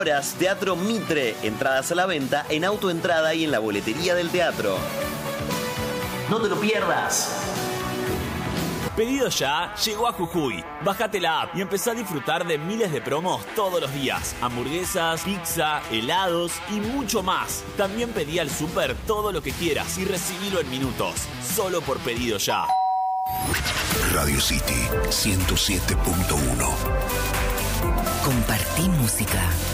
Teatro Mitre, entradas a la venta en Autoentrada y en la boletería del teatro. No te lo pierdas. Pedido Ya llegó a Jujuy. Bájate la app y empezá a disfrutar de miles de promos todos los días. Hamburguesas, pizza, helados y mucho más. También pedí al súper todo lo que quieras y recibilo en minutos. Solo por Pedido Ya. Radio City 107.1. Compartí música.